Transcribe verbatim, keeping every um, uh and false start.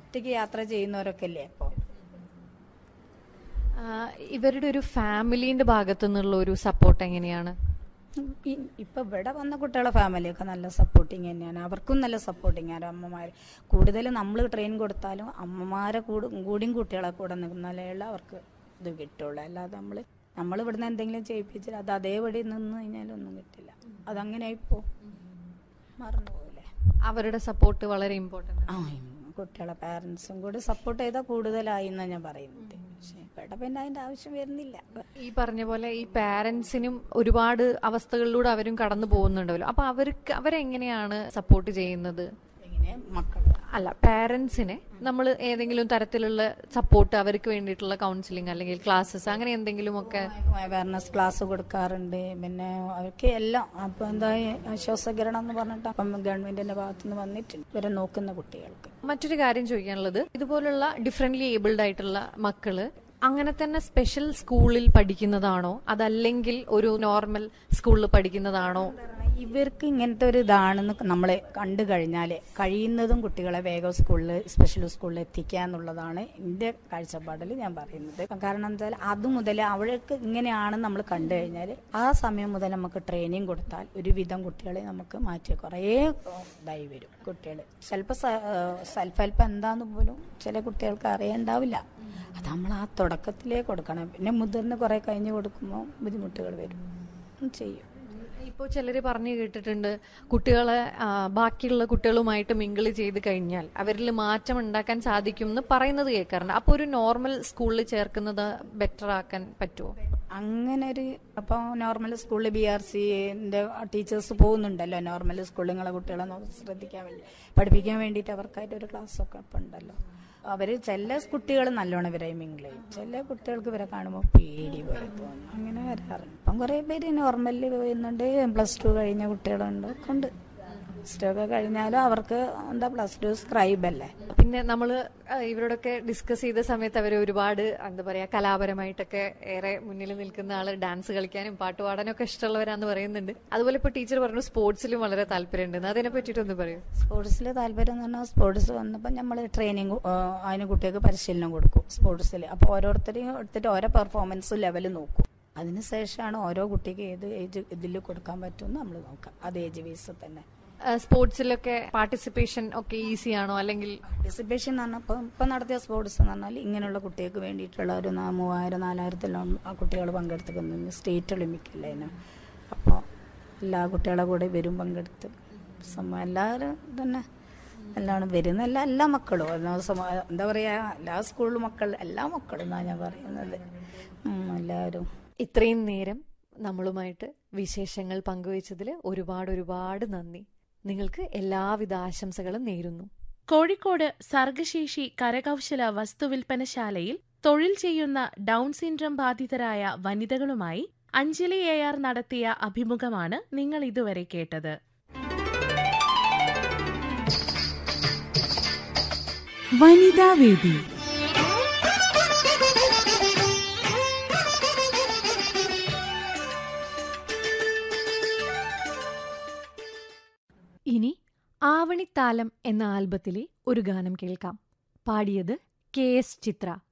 ഒറ്റയ്ക്ക് യാത്ര ചെയ്യുന്നവരൊക്കെ അല്ലേ. അപ്പോൾ ഇവരുടെ ഒരു ഫാമിലിന്റെ ഭാഗത്തു നിന്നുള്ള ഒരു സപ്പോർട്ട് എങ്ങനെയാണ്? ഇപ്പം ഇവിടെ വന്ന കുട്ടികളെ ഫാമിലിയൊക്കെ നല്ല സപ്പോർട്ടിങ് തന്നെയാണ്. അവർക്കും നല്ല സപ്പോർട്ടിങ് ആണ് അമ്മമാർ. കൂടുതലും നമ്മൾ ട്രെയിൻ കൊടുത്താലും അമ്മമാരെ കൂടും കൂടിയും കുട്ടികളെ കൂടെ നിന്നാലേ അവർക്ക് ഇത് കിട്ടുള്ളൂ. അല്ലാതെ നമ്മൾ നമ്മൾ ഇവിടുന്ന് എന്തെങ്കിലും ചെയ്യിപ്പിച്ചാൽ അത് അതേപടി നിന്ന് കഴിഞ്ഞാലൊന്നും കിട്ടില്ല. അതങ്ങനെ ആയിപ്പോ മറന്നു പോകില്ലേ. അവരുടെ സപ്പോർട്ട് വളരെ ഇമ്പോർട്ടൻ്റ്. ആ, കുട്ടികളെ പാരൻസും കൂടി സപ്പോർട്ട് ചെയ്താൽ കൂടുതലായി എന്നാണ് ഞാൻ പറയുന്നത്. പക്ഷേ ഇവിടെ പിന്നെ അതിൻ്റെ ആവശ്യം വരുന്നില്ല. ഈ പറഞ്ഞ പോലെ ഈ പാരൻസിനും ഒരുപാട് അവസ്ഥകളിലൂടെ അവരും കടന്നു പോകുന്നുണ്ടല്ലോ. അപ്പൊ അവർക്ക് അവരെങ്ങനെയാണ് സപ്പോർട്ട് ചെയ്യുന്നത്? എങ്ങനെ മക്കൾ അല്ല, പാരൻസിനെ നമ്മൾ ഏതെങ്കിലും തരത്തിലുള്ള സപ്പോർട്ട്, അവർക്ക് വേണ്ടിയിട്ടുള്ള കൗൺസിലിംഗ് അല്ലെങ്കിൽ ക്ലാസ്സസ് അങ്ങനെ എന്തെങ്കിലും ഒക്കെ അവയർനെസ് ക്ലാസ് കൊടുക്കാറുണ്ട്. പിന്നെ അവർക്ക് എല്ലാം അപ്പം എന്താ ശ്വാസകിരണം എന്ന് പറഞ്ഞിട്ട് അപ്പം ഗവൺമെന്റിന്റെ ഭാഗത്തുനിന്ന് വന്നിട്ടുണ്ട് ഇവരെ നോക്കുന്ന കുട്ടികൾക്ക്. മറ്റൊരു കാര്യം ചോദിക്കാനുള്ളത്, ഇതുപോലുള്ള ഡിഫറെന്റ്ലി ഏബിൾഡ് ആയിട്ടുള്ള മക്കള് അങ്ങനെ തന്നെ സ്പെഷ്യൽ സ്കൂളിൽ പഠിക്കുന്നതാണോ അതല്ലെങ്കിൽ ഒരു നോർമൽ സ്കൂളിൽ പഠിക്കുന്നതാണോ? ഇവർക്ക് ഇങ്ങനത്തെ ഒരു ഇതാണെന്ന് നമ്മൾ കണ്ടു കഴിഞ്ഞാൽ കഴിയുന്നതും കുട്ടികളെ വേഗം സ്കൂളിൽ സ്പെഷ്യൽ സ്കൂളിൽ എത്തിക്കുക എന്നുള്ളതാണ് എൻ്റെ കാഴ്ചപ്പാടിൽ ഞാൻ പറയുന്നത്. കാരണം എന്താ വെച്ചാൽ അത് മുതൽ അവൾക്ക് ഇങ്ങനെയാണെന്ന് നമ്മൾ കണ്ടു കഴിഞ്ഞാൽ ആ സമയം മുതൽ നമുക്ക് ട്രെയിനിങ് കൊടുത്താൽ ഒരുവിധം കുട്ടികളെ നമുക്ക് മാറ്റി കുറേ ഇതായി വരും. കുട്ടികൾ ചിലപ്പോൾ സെൽഫ് ഹെൽപ്പ് എന്താന്ന് പോലും ചില കുട്ടികൾക്ക് അറിയണ്ടാവില്ല. അത് നമ്മൾ ആ തുടക്കത്തിലേ കൊടുക്കണം. പിന്നെ മുതിർന്ന് കുറെ കഴിഞ്ഞ് കൊടുക്കുമ്പോൾ ബുദ്ധിമുട്ടുകൾ വരും ചെയ്യും. ഇപ്പോൾ ചിലർ പറഞ്ഞു കേട്ടിട്ടുണ്ട്, കുട്ടികളെ ബാക്കിയുള്ള കുട്ടികളുമായിട്ട് മിങ്കിൾ ചെയ്ത് കഴിഞ്ഞാൽ അവരിൽ മാറ്റം ഉണ്ടാക്കാൻ സാധിക്കും എന്ന് പറയുന്നത് കേൾക്കാറുണ്ട്. അപ്പോൾ ഒരു നോർമൽ സ്കൂളിൽ ചേർക്കുന്നത് ബെറ്റർ ആക്കാൻ പറ്റുമോ? അങ്ങനെ ഒരു അപ്പോൾ നോർമൽ സ്കൂളിൽ ബി ആർ സിന്റെ ടീച്ചേഴ്സ് പോകുന്നുണ്ടല്ലോ നോർമൽ സ്കൂളിൽ നിങ്ങളെ കുട്ടികളെ ശ്രദ്ധിക്കാൻ വേണ്ടി പഠിപ്പിക്കാൻ വേണ്ടിയിട്ട് അവർക്കായിട്ട് ഒരു ക്ലാസ്സൊക്കെ ഇപ്പം ഉണ്ടല്ലോ. അവർ ചില കുട്ടികൾ നല്ലോണം ഇവരെ മിങ്കിൾ ചെയ്യും, ചില കുട്ടികൾക്ക് ഇവരെ കാണുമ്പോൾ പേടി പോലെ തോന്നും. അങ്ങനെ വരാറുണ്ട്. ഇപ്പം കുറേ പേര് നോർമലിൽ വരുന്നുണ്ട്. പ്ലസ് ടു കഴിഞ്ഞ കുട്ടികളുണ്ട് ഒക്കെ ഉണ്ട്. പ്ലസ് ടു ഒക്കെ കഴിഞ്ഞാലും അവർക്ക് എന്താ പ്ലസ് ടു സ്ക്രൈബ് അല്ലേ. പിന്നെ നമ്മൾ ഇവരോടൊക്കെ ഡിസ്കസ് ചെയ്ത സമയത്ത് അവർ ഒരുപാട് എന്താ പറയാ കലാപരമായിട്ടൊക്കെ ഏറെ മുന്നിൽ നിൽക്കുന്ന ആള്, ഡാൻസ് കളിക്കാനും പാട്ട് പാടാനും ഒക്കെ ഇഷ്ടമുള്ളവരാന്ന് പറയുന്നുണ്ട്. അതുപോലെ ഇപ്പൊ ടീച്ചർ പറഞ്ഞു സ്പോർട്സിലും വളരെ താല്പര്യമുണ്ട്. അതിനെ പറ്റിയിട്ടൊന്ന് പറയും. സ്പോർട്സിൽ താല്പര്യം എന്ന് പറഞ്ഞാൽ സ്പോർട്സ് വന്നപ്പോൾ നമ്മൾ ട്രെയിനിങ് അതിന് കുട്ടികൾക്ക് പരിശീലനം കൊടുക്കും സ്പോർട്സിൽ. അപ്പോൾ ഓരോരുത്തരെയും എടുത്തിട്ട് ഓരോ പെർഫോമൻസ് ലെവൽ നോക്കും. അതിനുശേഷമാണ് ഓരോ കുട്ടിക്ക് ഏത് ഏജ് ഇതിൽ കൊടുക്കാൻ പറ്റുമെന്ന് നമ്മൾ നോക്കാം. അത് ഏജ് ബേസ് തന്നെ. സ്പോർട്സിലൊക്കെ പാർട്ടിസിപ്പേഷൻ ഒക്കെ ഈസി ആണോ? അല്ലെങ്കിൽ പാർട്ടിസിപ്പേഷൻ എന്ന് പറഞ്ഞാൽ ഇപ്പം ഇപ്പം നടത്തിയ സ്പോർട്സ് എന്ന് പറഞ്ഞാൽ ഇങ്ങനെയുള്ള കുട്ടികൾക്ക് വേണ്ടിയിട്ടുള്ള ഒരു മൂവായിരം നാലായിരത്തിലും ആ കുട്ടികൾ പങ്കെടുത്തിരിക്കുന്നു. സ്റ്റേറ്റ് ഒളിമ്പിക്കല്ലേനു. അപ്പോൾ എല്ലാ കുട്ടികളെ കൂടെ വരും പങ്കെടുത്ത് സമയം എല്ലാവരും തന്നെ എല്ലാവരും വരുന്ന എല്ലാ എല്ലാ മക്കളും എന്താ പറയുക എല്ലാ സ്കൂളിലും മക്കൾ എല്ലാ മക്കളും എന്നാണ് ഞാൻ പറയുന്നത്. എല്ലാവരും ഇത്രയും നേരം നമ്മളുമായിട്ട് വിശേഷങ്ങൾ പങ്കുവച്ചതിൽ ഒരുപാട് ഒരുപാട് നന്ദി. നിങ്ങൾക്ക് എല്ലാവിധ ആശംസകളും നേരുന്നു. കോഴിക്കോട് സർഗശേഷി കരകൗശല വസ്തുവിൽപ്പനശാലയിൽ തൊഴിൽ ചെയ്യുന്ന down syndrome ബാധിതരായ വനിതകളുമായി Anjali A R നടത്തിയ അഭിമുഖമാണ് നിങ്ങൾ ഇതുവരെ കേട്ടത്. വനിതാവേദി. ഇനി ആവണിത്താലം എന്ന ആൽബത്തിലെ ഒരു ഗാനം കേൾക്കാം. പാടിയത് കെ എസ് ചിത്ര.